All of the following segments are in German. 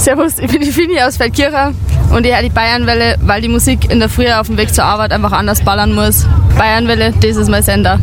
Servus, ich bin die Fini aus Feldkirchen und ich höre die Bayernwelle, weil die Musik in der Früh auf dem Weg zur Arbeit einfach anders ballern muss. Bayernwelle, das ist mein Sender.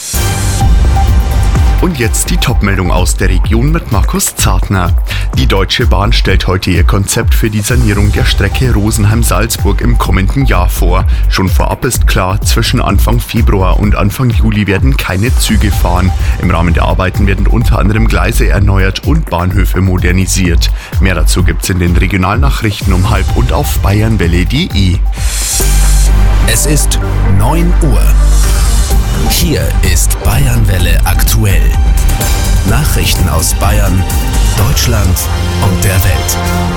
Und jetzt die Top-Meldung aus der Region mit Markus Zartner. Die Deutsche Bahn stellt heute ihr Konzept für die Sanierung der Strecke Rosenheim-Salzburg im kommenden Jahr vor. Schon vorab ist klar, zwischen Anfang Februar und Anfang Juli werden keine Züge fahren. Im Rahmen der Arbeiten werden unter anderem Gleise erneuert und Bahnhöfe modernisiert. Mehr dazu gibt's in den Regionalnachrichten um 12:30 und auf bayernwelle.de. Es ist 9 Uhr. Hier ist Bayernwelle aktuell. Nachrichten aus Bayern, Deutschland und der Welt.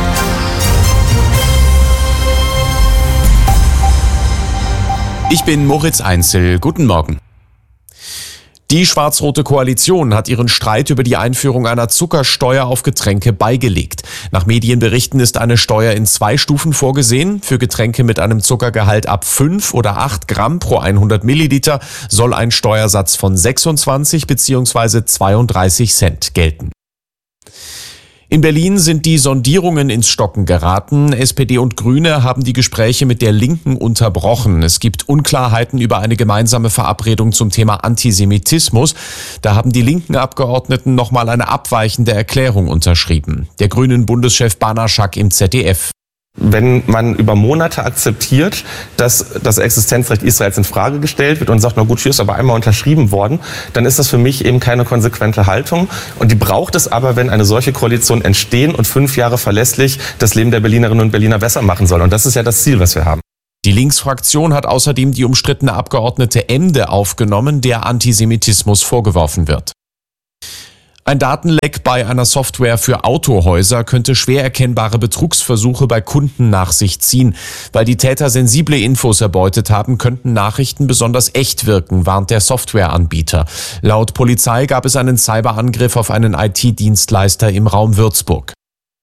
Ich bin Moritz Einzel. Guten Morgen. Die schwarz-rote Koalition hat ihren Streit über die Einführung einer Zuckersteuer auf Getränke beigelegt. Nach Medienberichten ist eine Steuer in 2 Stufen vorgesehen. Für Getränke mit einem Zuckergehalt ab 5 oder 8 Gramm pro 100 Milliliter soll ein Steuersatz von 26 bzw. 32 Cent gelten. In Berlin sind die Sondierungen ins Stocken geraten. SPD und Grüne haben die Gespräche mit der Linken unterbrochen. Es gibt Unklarheiten über eine gemeinsame Verabredung zum Thema Antisemitismus. Da haben die linken Abgeordneten nochmal eine abweichende Erklärung unterschrieben. Der grünen Bundeschef Banaschak im ZDF. Wenn man über Monate akzeptiert, dass das Existenzrecht Israels in Frage gestellt wird und sagt, na gut, hier ist aber einmal unterschrieben worden, dann ist das für mich eben keine konsequente Haltung. Und die braucht es aber, wenn eine solche Koalition entstehen und 5 Jahre verlässlich das Leben der Berlinerinnen und Berliner besser machen soll. Und das ist ja das Ziel, was wir haben. Die Linksfraktion hat außerdem die umstrittene Abgeordnete Emde aufgenommen, der Antisemitismus vorgeworfen wird. Ein Datenleck bei einer Software für Autohäuser könnte schwer erkennbare Betrugsversuche bei Kunden nach sich ziehen. Weil die Täter sensible Infos erbeutet haben, könnten Nachrichten besonders echt wirken, warnt der Softwareanbieter. Laut Polizei gab es einen Cyberangriff auf einen IT-Dienstleister im Raum Würzburg.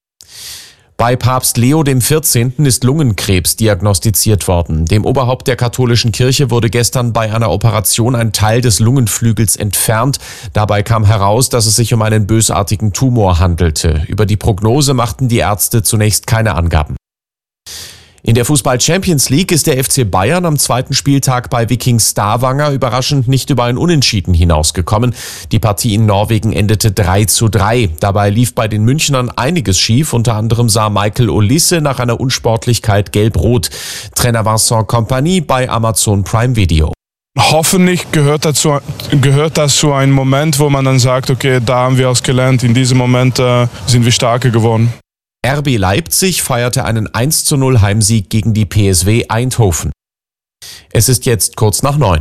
Bei Papst Leo XIV. Ist Lungenkrebs diagnostiziert worden. Dem Oberhaupt der katholischen Kirche wurde gestern bei einer Operation ein Teil des Lungenflügels entfernt. Dabei kam heraus, dass es sich um einen bösartigen Tumor handelte. Über die Prognose machten die Ärzte zunächst keine Angaben. In der Fußball-Champions League ist der FC Bayern am 2. Spieltag bei Viking Stavanger überraschend nicht über ein Unentschieden hinausgekommen. Die Partie in Norwegen endete 3:3. Dabei lief bei den Münchnern einiges schief. Unter anderem sah Michael Olise nach einer Unsportlichkeit gelb-rot. Trainer Vincent Kompany bei Amazon Prime Video. Hoffentlich gehört das zu einem Moment, wo man dann sagt, okay, da haben wir was gelernt. In diesem Moment sind wir stärker geworden. RB Leipzig feierte einen 1:0 Heimsieg gegen die PSW Eindhoven. Es ist jetzt kurz nach 9.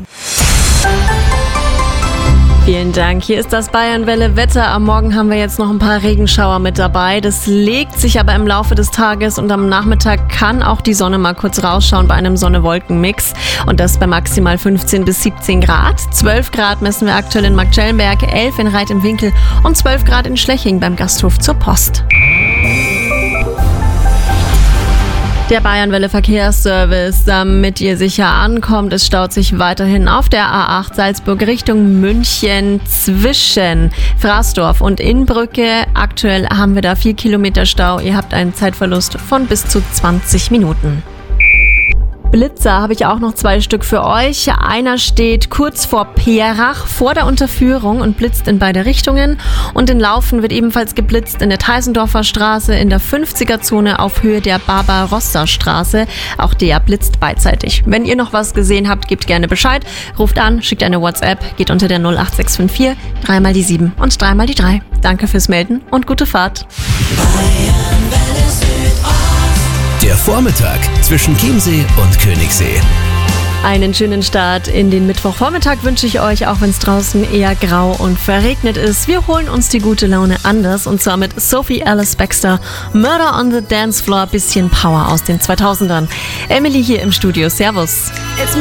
Vielen Dank. Hier ist das Bayernwelle Wetter. Am Morgen haben wir jetzt noch ein paar Regenschauer mit dabei. Das legt sich aber im Laufe des Tages und am Nachmittag kann auch die Sonne mal kurz rausschauen bei einem Sonne-Wolken-Mix. Und das bei maximal 15 bis 17 Grad. 12 Grad messen wir aktuell in Marktschellenberg, 11 in Reit im Winkel und 12 Grad in Schleching beim Gasthof zur Post. Der Bayernwelle Verkehrsservice, damit ihr sicher ankommt. Es staut sich weiterhin auf der A8 Salzburg Richtung München zwischen Fraßdorf und Innbrücke. Aktuell haben wir da 4 Kilometer Stau. Ihr habt einen Zeitverlust von bis zu 20 Minuten. Blitzer habe ich auch noch 2 Stück für euch. Einer steht kurz vor Perach vor der Unterführung und blitzt in beide Richtungen. Und in Laufen wird ebenfalls geblitzt in der Teisendorfer Straße, in der 50er-Zone auf Höhe der Barbarossa-Straße. Auch der blitzt beidseitig. Wenn ihr noch was gesehen habt, gebt gerne Bescheid. Ruft an, schickt eine WhatsApp, geht unter der 08654 3 mal die 7 und 3 mal die 3. Danke fürs Melden und gute Fahrt. Der Vormittag zwischen Chiemsee und Königssee. Einen schönen Start in den Mittwochvormittag wünsche ich euch, auch wenn es draußen eher grau und verregnet ist. Wir holen uns die gute Laune anders und zwar mit Sophie Alice Baxter, Murder on the Dance Floor, bisschen Power aus den 2000ern. Emily hier im Studio, servus.